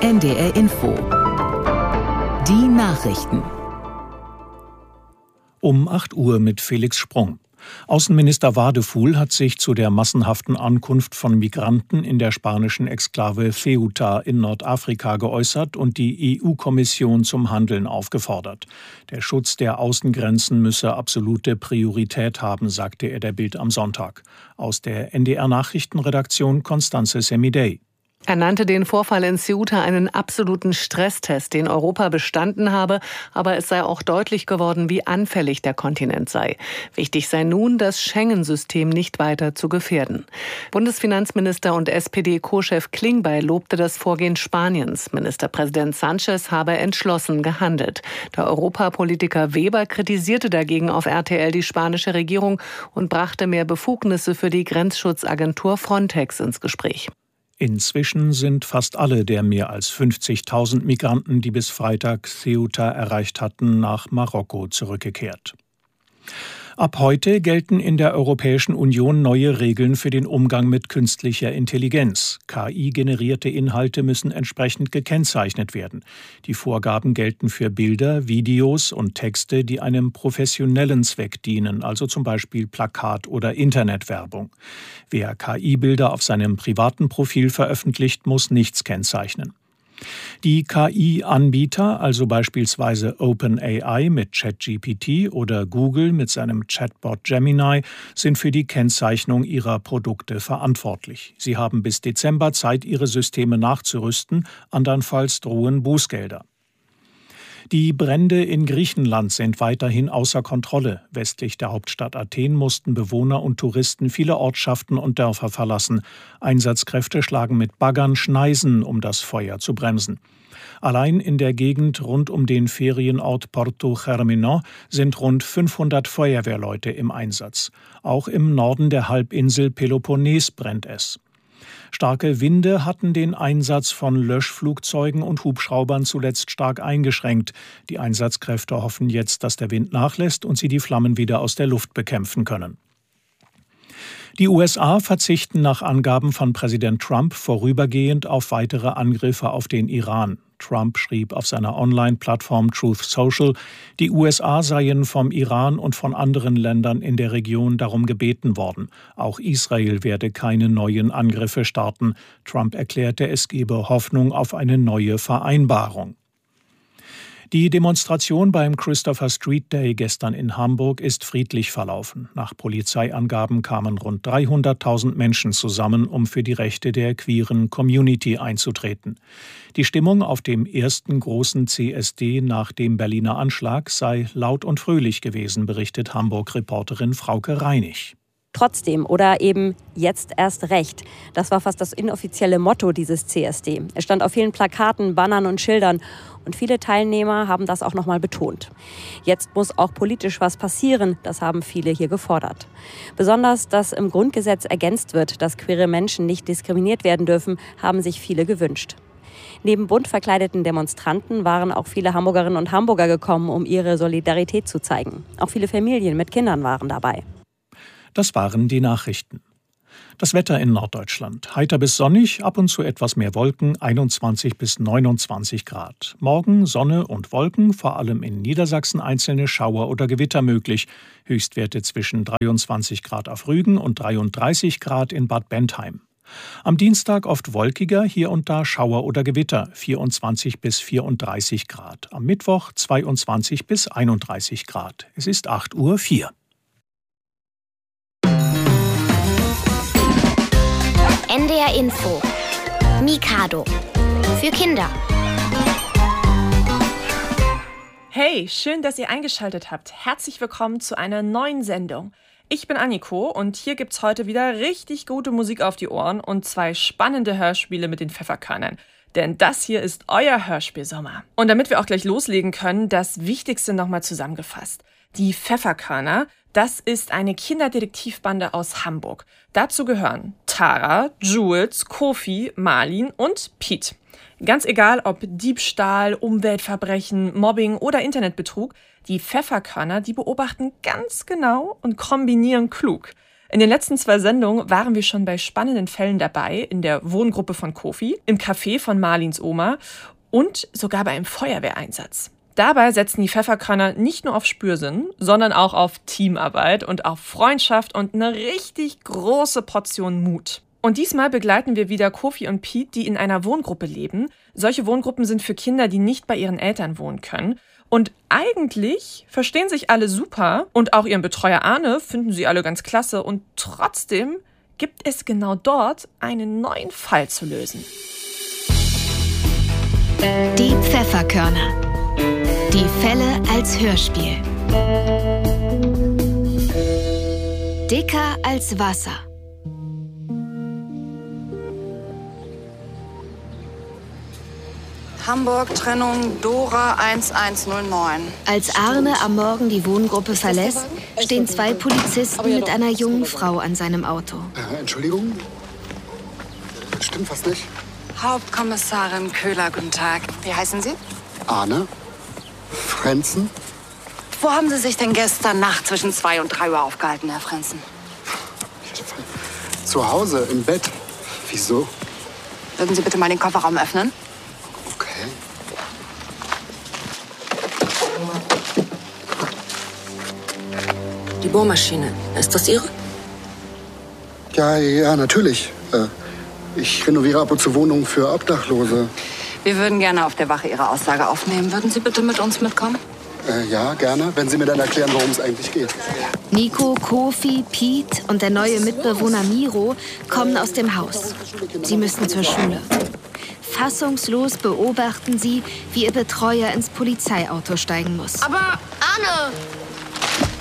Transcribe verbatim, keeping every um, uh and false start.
N D R Info. Die Nachrichten. Um acht Uhr mit Felix Sprung. Außenminister Wadefuhl hat sich zu der massenhaften Ankunft von Migranten in der spanischen Exklave Ceuta in Nordafrika geäußert und die E U-Kommission zum Handeln aufgefordert. Der Schutz der Außengrenzen müsse absolute Priorität haben, sagte er der Bild am Sonntag. Aus der N D R-Nachrichtenredaktion Constanze Semidey. Er nannte den Vorfall in Ceuta einen absoluten Stresstest, den Europa bestanden habe, aber es sei auch deutlich geworden, wie anfällig der Kontinent sei. Wichtig sei nun, das Schengen-System nicht weiter zu gefährden. Bundesfinanzminister und S P D-Co-Chef Klingbeil lobte das Vorgehen Spaniens. Ministerpräsident Sánchez habe entschlossen gehandelt. Der Europapolitiker Weber kritisierte dagegen auf R T L die spanische Regierung und brachte mehr Befugnisse für die Grenzschutzagentur Frontex ins Gespräch. Inzwischen sind fast alle der mehr als fünfzigtausend Migranten, die bis Freitag Ceuta erreicht hatten, nach Marokko zurückgekehrt. Ab heute gelten in der Europäischen Union neue Regeln für den Umgang mit künstlicher Intelligenz. K I-generierte Inhalte müssen entsprechend gekennzeichnet werden. Die Vorgaben gelten für Bilder, Videos und Texte, die einem professionellen Zweck dienen, also zum Beispiel Plakat- oder Internetwerbung. Wer K I-Bilder auf seinem privaten Profil veröffentlicht, muss nichts kennzeichnen. Die K I-Anbieter, also beispielsweise OpenAI mit ChatGPT oder Google mit seinem Chatbot Gemini, sind für die Kennzeichnung ihrer Produkte verantwortlich. Sie haben bis Dezember Zeit, ihre Systeme nachzurüsten, andernfalls drohen Bußgelder. Die Brände in Griechenland sind weiterhin außer Kontrolle. Westlich der Hauptstadt Athen mussten Bewohner und Touristen viele Ortschaften und Dörfer verlassen. Einsatzkräfte schlagen mit Baggern Schneisen, um das Feuer zu bremsen. Allein in der Gegend rund um den Ferienort Porto Germenon sind rund fünfhundert Feuerwehrleute im Einsatz. Auch im Norden der Halbinsel Peloponnes brennt es. Starke Winde hatten den Einsatz von Löschflugzeugen und Hubschraubern zuletzt stark eingeschränkt. Die Einsatzkräfte hoffen jetzt, dass der Wind nachlässt und sie die Flammen wieder aus der Luft bekämpfen können. Die U S A verzichten nach Angaben von Präsident Trump vorübergehend auf weitere Angriffe auf den Iran. Trump schrieb auf seiner Online-Plattform Truth Social, die U S A seien vom Iran und von anderen Ländern in der Region darum gebeten worden. Auch Israel werde keine neuen Angriffe starten. Trump erklärte, es gebe Hoffnung auf eine neue Vereinbarung. Die Demonstration beim Christopher Street Day gestern in Hamburg ist friedlich verlaufen. Nach Polizeiangaben kamen rund dreihunderttausend Menschen zusammen, um für die Rechte der queeren Community einzutreten. Die Stimmung auf dem ersten großen C S D nach dem Berliner Anschlag sei laut und fröhlich gewesen, berichtet Hamburg-Reporterin Frauke Reinig. Trotzdem oder eben jetzt erst recht. Das war fast das inoffizielle Motto dieses C S D. Es stand auf vielen Plakaten, Bannern und Schildern. Und viele Teilnehmer haben das auch nochmal betont. Jetzt muss auch politisch was passieren, das haben viele hier gefordert. Besonders, dass im Grundgesetz ergänzt wird, dass queere Menschen nicht diskriminiert werden dürfen, haben sich viele gewünscht. Neben bunt verkleideten Demonstranten waren auch viele Hamburgerinnen und Hamburger gekommen, um ihre Solidarität zu zeigen. Auch viele Familien mit Kindern waren dabei. Das waren die Nachrichten. Das Wetter in Norddeutschland. Heiter bis sonnig, ab und zu etwas mehr Wolken, einundzwanzig bis neunundzwanzig Grad. Morgen Sonne und Wolken, vor allem in Niedersachsen einzelne Schauer oder Gewitter möglich. Höchstwerte zwischen dreiundzwanzig Grad auf Rügen und dreiunddreißig Grad in Bad Bentheim. Am Dienstag oft wolkiger, hier und da Schauer oder Gewitter, vierundzwanzig bis vierunddreißig Grad. Am Mittwoch zweiundzwanzig bis einunddreißig Grad. Es ist acht Uhr vier. N D R Info. Mikado. Für Kinder. Hey, schön, dass ihr eingeschaltet habt. Herzlich willkommen zu einer neuen Sendung. Ich bin Anniko und hier gibt's heute wieder richtig gute Musik auf die Ohren und zwei spannende Hörspiele mit den Pfefferkörnern. Denn das hier ist euer Hörspielsommer. Und damit wir auch gleich loslegen können, das Wichtigste nochmal zusammengefasst. Die Pfefferkörner, das ist eine Kinderdetektivbande aus Hamburg. Dazu gehören Tara, Jules, Kofi, Marlin und Pete. Ganz egal ob Diebstahl, Umweltverbrechen, Mobbing oder Internetbetrug, die Pfefferkörner, die beobachten ganz genau und kombinieren klug. In den letzten zwei Sendungen waren wir schon bei spannenden Fällen dabei, in der Wohngruppe von Kofi, im Café von Marlins Oma und sogar bei einem Feuerwehreinsatz. Dabei setzen die Pfefferkörner nicht nur auf Spürsinn, sondern auch auf Teamarbeit und auf Freundschaft und eine richtig große Portion Mut. Und diesmal begleiten wir wieder Kofi und Pete, die in einer Wohngruppe leben. Solche Wohngruppen sind für Kinder, die nicht bei ihren Eltern wohnen können. Und eigentlich verstehen sich alle super und auch ihren Betreuer Arne finden sie alle ganz klasse. Und trotzdem gibt es genau dort einen neuen Fall zu lösen. Die Pfefferkörner. Die Fälle als Hörspiel. Dicker als Wasser. Hamburg, Trennung Dora eins eins null neun. Als Arne am Morgen die Wohngruppe verlässt, stehen zwei Polizisten mit einer jungen Frau an seinem Auto. Äh, Entschuldigung? Stimmt was nicht? Hauptkommissarin Köhler, guten Tag. Wie heißen Sie? Arne? Frenzen? Wo haben Sie sich denn gestern Nacht zwischen zwei und drei Uhr aufgehalten, Herr Frenzen? Zu Hause, im Bett. Wieso? Würden Sie bitte mal den Kofferraum öffnen? Okay. Die Bohrmaschine, ist das Ihre? Ja, ja, natürlich. Äh, ich renoviere ab und zu Wohnungen für Obdachlose. Wir würden gerne auf der Wache Ihre Aussage aufnehmen. Würden Sie bitte mit uns mitkommen? Äh, ja, gerne, wenn Sie mir dann erklären, worum es eigentlich geht. Nico, Kofi, Pete und der neue Mitbewohner Miro kommen aus dem Haus. Sie müssen zur Schule. Fassungslos beobachten sie, wie ihr Betreuer ins Polizeiauto steigen muss. Aber Arne!